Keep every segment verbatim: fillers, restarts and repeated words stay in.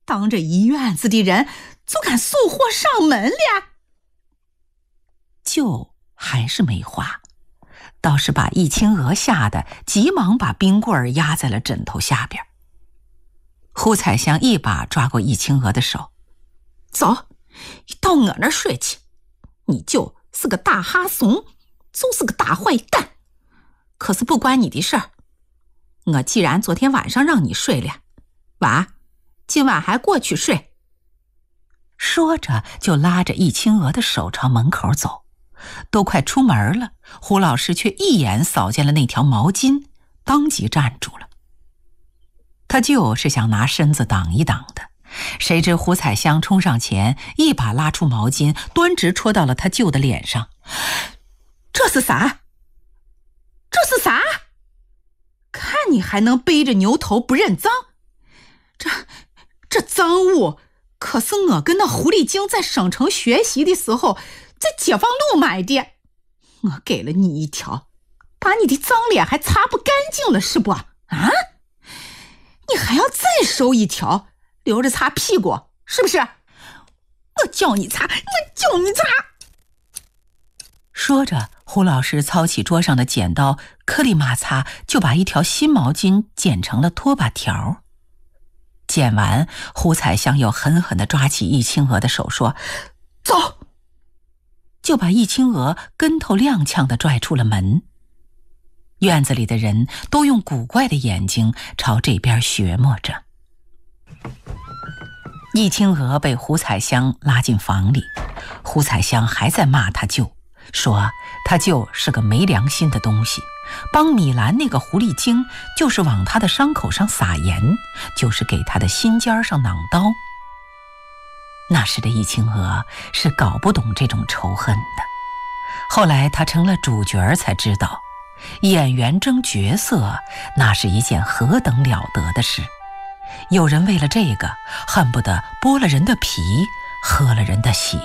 当着一院子的人就敢送货上门了。 舅还是没话，倒是把易清娥吓得急忙把冰棍压在了枕头下边。胡彩香一把抓过易清娥的手， 走，你到我那儿睡去。你就是个大哈怂，就是个大坏蛋，可是不关你的事儿。我既然昨天晚上让你睡了，娃，今晚还过去睡。 说着就拉着易清娥的手朝门口走。都快出门了，胡老师却一眼扫见了那条毛巾，当即站住了。他就是想拿身子挡一挡的，谁知胡彩香冲上前，一把拉出毛巾，端直戳到了他舅的脸上。 这是啥？这是啥？看你还能背着牛头不认脏？这这赃物可是我跟那狐狸精在省城学习的时候在解放路买的，我给了你一条，把你的脏脸还擦不干净了是不？啊？你还要再收一条，留着擦屁股是不是？我叫你擦，我叫你擦！ 说着，胡老师操起桌上的剪刀，颗粒马擦就把一条新毛巾剪成了拖把条。剪完，胡彩香又狠狠地抓起易清娥的手说：“走！”就把易清娥跟头踉跄地拽出了门。院子里的人都用古怪的眼睛朝这边学摸着。易清娥被胡彩香拉进房里，胡彩香还在骂他舅，说他舅是个没良心的东西，帮米兰那个狐狸精就是往他的伤口上撒盐，就是给他的心尖上攮刀。那时的易清娥是搞不懂这种仇恨的，后来她成了主角才知道，演员争角色那是一件何等了得的事，有人为了这个恨不得剥了人的皮，喝了人的血。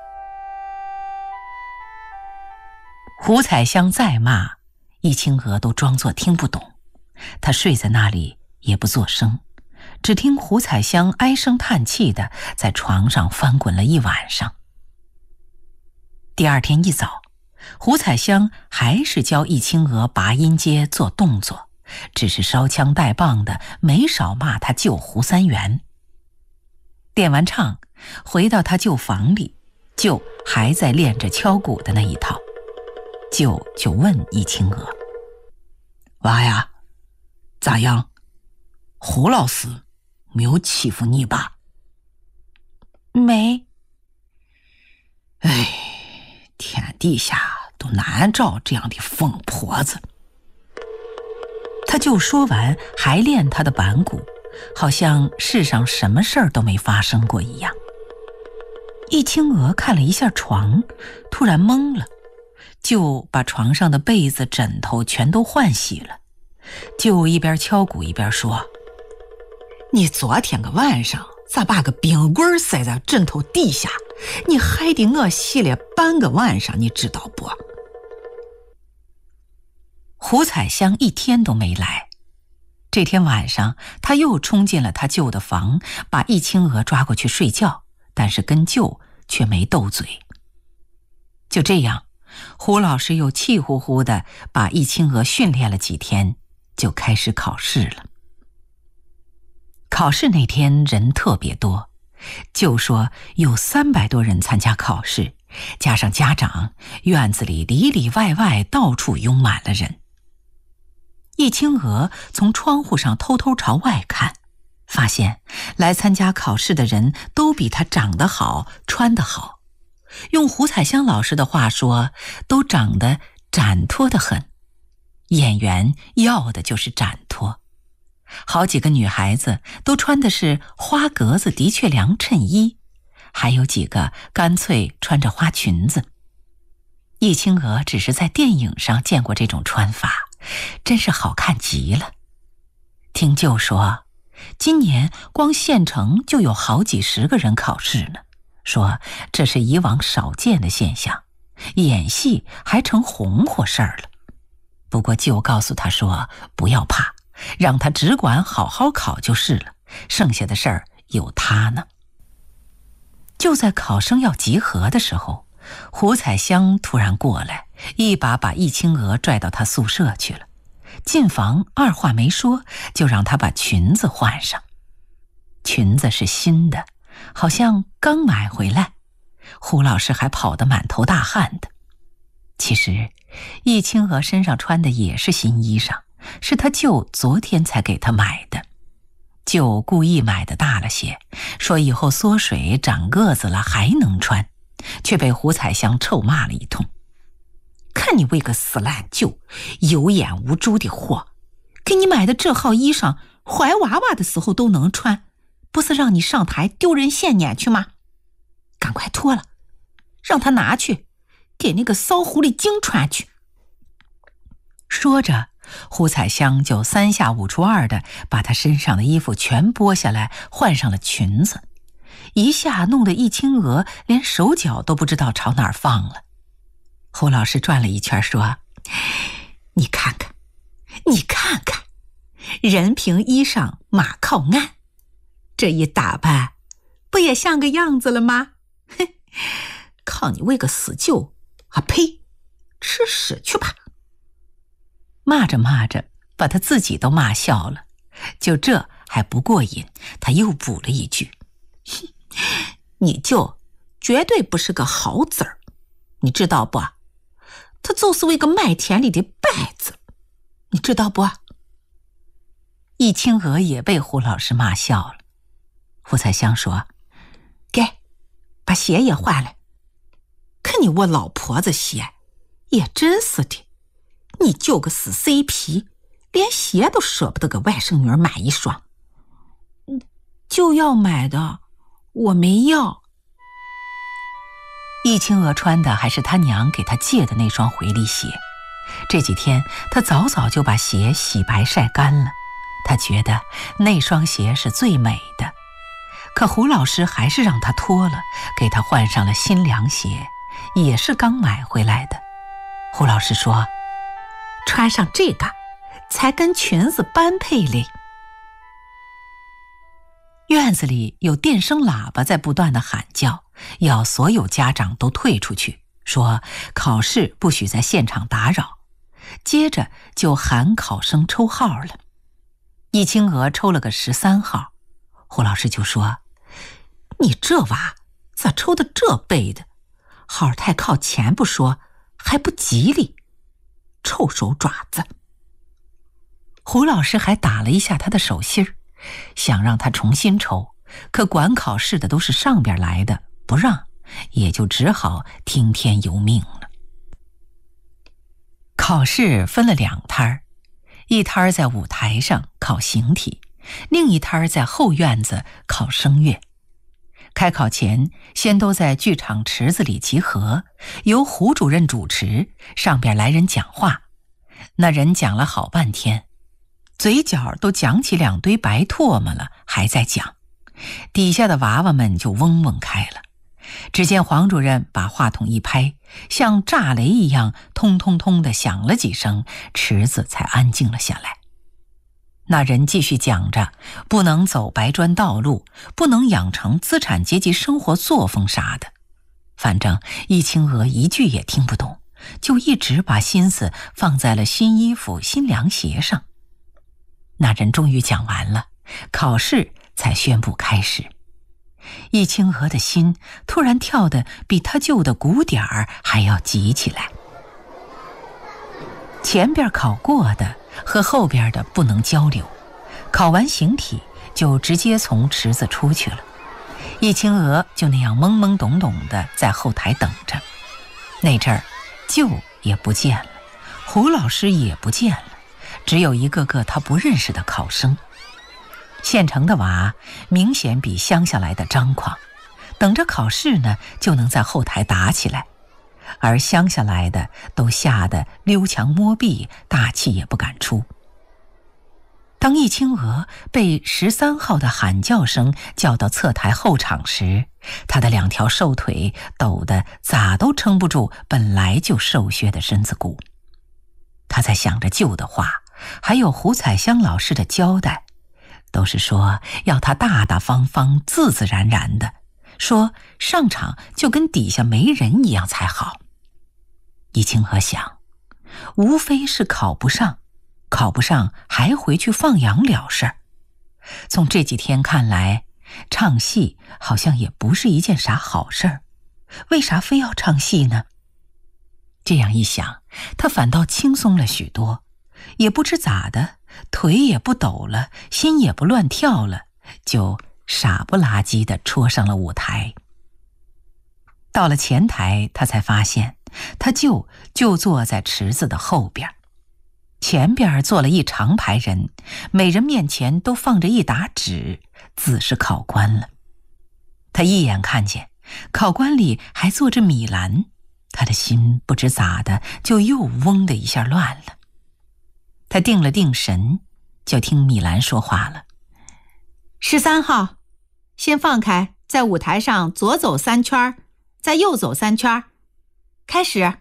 胡彩香再骂，易清娥都装作听不懂，她睡在那里也不作声，只听胡彩香唉声叹气的在床上翻滚了一晚上。第二天一早，胡彩香还是教易清娥拔音阶做动作，只是烧枪带棒的没少骂他舅胡三元。练完唱，回到他舅房里，舅还在练着敲鼓的那一套。舅就问易清娥：“娃呀，咋样？胡老师没有欺负你吧？”“ 没。”“ 哎，天底下都难找这样的疯婆子。”他就说完还练他的板鼓，好像世上什么事儿都没发生过一样。易清娥看了一下床，突然懵了，就把床上的被子枕头全都换洗了。就一边敲鼓一边说：“你昨天个晚上咋把个冰棍塞在枕头底下？你害得我洗了半个晚上，你知道不？”胡彩香一天都没来。这天晚上，他又冲进了他舅的房，把易清娥抓过去睡觉，但是跟舅却没斗嘴。就这样，胡老师又气呼呼地把易清娥训练了几天，就开始考试了。考试那天人特别多，就说有三百多人参加考试，加上家长，院子里里里外外到处拥满了人。易清娥从窗户上偷偷朝外看，发现来参加考试的人都比她长得好，穿得好。用胡彩香老师的话说，都长得展脱得很。演员要的就是展脱。好几个女孩子都穿的是花格子的确良衬衣，还有几个干脆穿着花裙子。易清娥只是在电影上见过这种穿法，真是好看极了。听舅说，今年光县城就有好几十个人考试呢，说这是以往少见的现象，演戏还成红火事儿了。不过舅告诉他说，不要怕，让他只管好好考就是了，剩下的事儿有他呢。就在考生要集合的时候，胡彩香突然过来，一把把易清娥拽到她宿舍去了。进房二话没说，就让她把裙子换上。裙子是新的，好像刚买回来，胡老师还跑得满头大汗的。其实易清娥身上穿的也是新衣裳，是她舅昨天才给她买的。舅故意买的大了些，说以后缩水长个子了还能穿，却被胡彩香臭骂了一通。看你为个死烂舅，有眼无珠的货，给你买的这号衣裳怀娃娃的时候都能穿，不是让你上台丢人现眼去吗？赶快脱了，让他拿去给那个骚狐狸精穿去。说着，胡彩香就三下五除二的把她身上的衣服全剥下来，换上了裙子，一下弄得易清娥连手脚都不知道朝哪儿放了。胡老师转了一圈说：“你看看，你看看，人凭衣裳马靠鞍，这一打扮，不也像个样子了吗？哼，靠你为个死舅啊！呸，吃屎去吧！”骂着骂着，把他自己都骂笑了。就这还不过瘾，他又补了一句：“你舅绝对不是个好子儿，你知道不？他就是为个麦田里的稗子，你知道不？”易清娥也被胡老师骂笑了。胡彩香说：“给，把鞋也换了。看你我老婆子鞋，也真是的。你就个死 C P， 连鞋都舍不得给外甥女儿买一双。就要买的，我没要。”易清娥穿的还是她娘给她借的那双回力鞋。这几天她早早就把鞋洗白晒干了，她觉得那双鞋是最美的。可胡老师还是让她脱了，给她换上了新凉鞋，也是刚买回来的。胡老师说：“穿上这个才跟裙子般配嘞。”院子里有电声喇叭在不断地喊叫，要所有家长都退出去，说考试不许在现场打扰。接着就喊考生抽号了。易清娥抽了个十三号，胡老师就说：“你这娃咋抽的这背的？号太靠前不说，还不吉利，臭手爪子。”胡老师还打了一下他的手心儿，想让他重新抽，可管考试的都是上边来的，不让，也就只好听天由命了。考试分了两摊儿，一摊儿在舞台上考形体，另一摊儿在后院子考声乐。开考前，先都在剧场池子里集合，由胡主任主持，上边来人讲话。那人讲了好半天，嘴角都讲起两堆白唾沫了，还在讲。底下的娃娃们就嗡嗡开了。只见黄主任把话筒一拍，像炸雷一样通通通地响了几声，池子才安静了下来。那人继续讲着，不能走白砖道路，不能养成资产阶级生活作风啥的。反正易清娥一句也听不懂，就一直把心思放在了新衣服、新凉鞋上。那人终于讲完了，考试才宣布开始。易清娥的心突然跳得比他舅的鼓点儿还要急起来。前边考过的和后边的不能交流，考完形体就直接从池子出去了。易清娥就那样懵懵懂懂的在后台等着。那阵儿舅也不见了，胡老师也不见了，只有一个个他不认识的考生。县城的娃明显比乡下来的张狂，等着考试呢就能在后台打起来，而乡下来的都吓得溜墙摸壁，大气也不敢出。当易清娥被十三号的喊叫声叫到侧台后场时，她的两条瘦腿抖得咋都撑不住本来就瘦削的身子骨。她在想着舅的话，还有胡彩香老师的交代， 都是说要他大大方方、自自然然的，说上场就跟底下没人一样才好。易清河想，无非是考不上，考不上还回去放羊了事儿。从这几天看来，唱戏好像也不是一件啥好事儿，为啥非要唱戏呢？这样一想，他反倒轻松了许多，也不知咋的，腿也不抖了，心也不乱跳了，就傻不拉几地戳上了舞台。到了前台，他才发现他舅就坐在池子的后边，前边坐了一长排人，每人面前都放着一沓纸，自是考官了。他一眼看见考官里还坐着米兰，他的心不知咋的就又嗡的一下乱了。他定了定神，就听米兰说话了： 十三号，先放开，在舞台上左走三圈，再右走三圈，开始。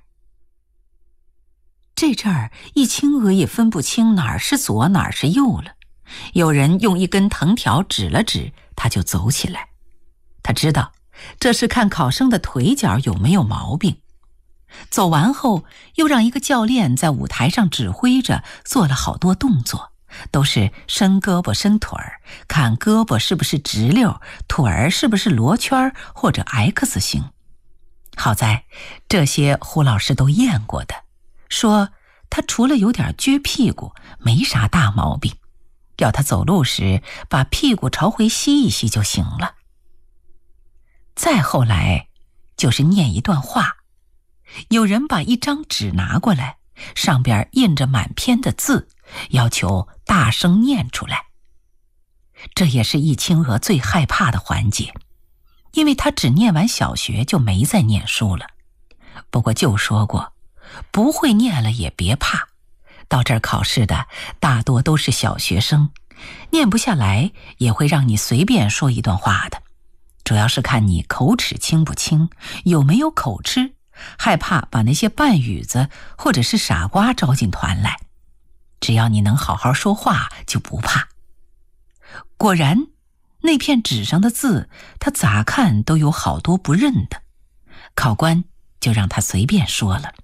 这阵儿易清娥也分不清哪儿是左哪儿是右了，有人用一根藤条指了指，他就走起来。他知道这是看考生的腿脚有没有毛病。走完后，又让一个教练在舞台上指挥着做了好多动作，都是伸胳膊伸腿儿，看胳膊是不是直溜，腿儿是不是罗圈或者 X 型。好在这些胡老师都验过的，说他除了有点撅屁股，没啥大毛病，要他走路时把屁股朝回吸一吸就行了。再后来就是念一段话，有人把一张纸拿过来，上边印着满篇的字，要求大声念出来。这也是易清娥最害怕的环节，因为他只念完小学就没再念书了。不过就说过，不会念了也别怕，到这儿考试的大多都是小学生，念不下来也会让你随便说一段话的，主要是看你口齿清不清，有没有口吃，害怕把那些半语子或者是傻瓜招进团来。只要你能好好说话，就不怕。果然，那片纸上的字，他咋看都有好多不认的，考官就让他随便说了。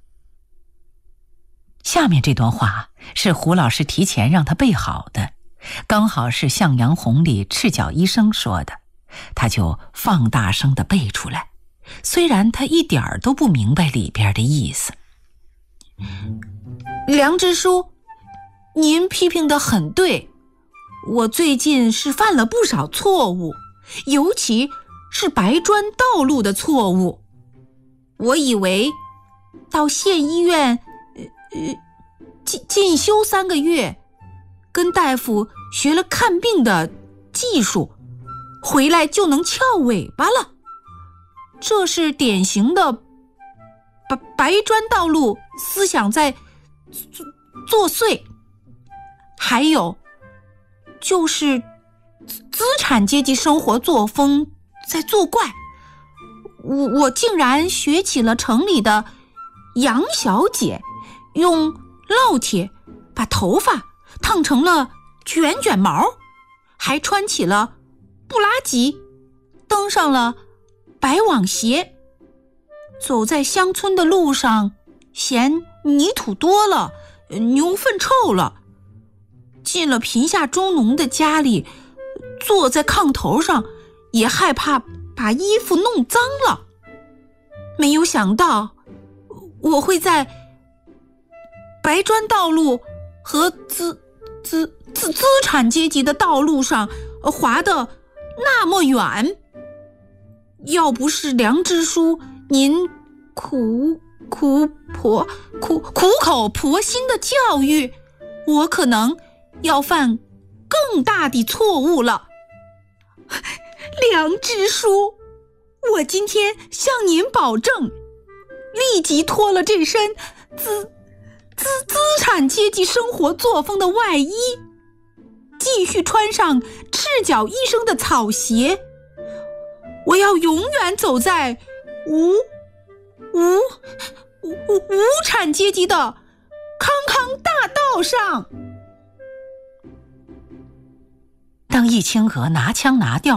下面这段话是胡老师提前让他背好的，刚好是《向阳红》里赤脚医生说的，他就放大声地背出来，虽然他一点儿都不明白里边的意思。 梁支书，您批评得很对，我最近是犯了不少错误，尤其是白砖道路的错误。我以为到县医院呃进进修三个月，跟大夫学了看病的技术，回来就能翘尾巴了。这是典型的白白砖道路思想在作作祟。还有就是资产阶级生活作风在作怪，我我竟然学起了城里的杨小姐，用烙铁把头发烫成了卷卷毛，还穿起了布拉吉，登上了白网鞋，走在乡村的路上嫌泥土多了，牛粪臭了，进了贫下中农的家里，坐在炕头上也害怕把衣服弄脏了。没有想到我会在白砖道路和资资资资产阶级的道路上滑得那么远。要不是梁支书您苦苦婆苦苦口婆心的教育，我可能要犯更大的错误了。梁支书，我今天向您保证，立即脱了这身资资资产阶级生活作风的外衣，继续穿上赤脚医生的草鞋。我要永远走在无无无无产阶级的康康大道上。 当易清娥拿腔拿调